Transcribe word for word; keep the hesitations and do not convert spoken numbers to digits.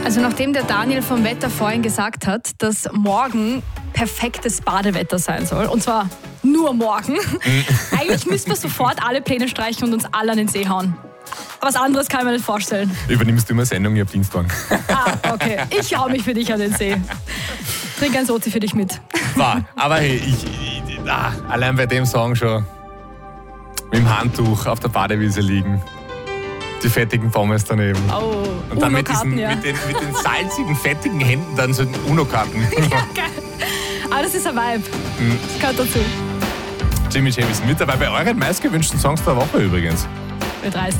Also nachdem der Daniel vom Wetter vorhin gesagt hat, dass morgen perfektes Badewetter sein soll, und zwar nur morgen, eigentlich müssten wir sofort alle Pläne streichen und uns alle an den See hauen. Was anderes kann ich mir nicht vorstellen. Übernimmst du immer Sendung, ich hab Dienstwagen. Ah, okay. Ich hau mich für dich an den See. Trink ein Sozi für dich mit. War, aber hey, ich, ich, ah, allein bei dem Song schon mit dem Handtuch auf der Badewiese liegen. Die fettigen Pommes daneben. Oh, und dann mit, Uno-Karten, diesen, ja. mit, den, mit den salzigen, fettigen Händen dann so den Uno-Karten. Ja, geil. Aber das ist ein Vibe. Das gehört dazu. Jimmy Jamison mit dabei bei euren meistgewünschten Songs der Woche übrigens. Mit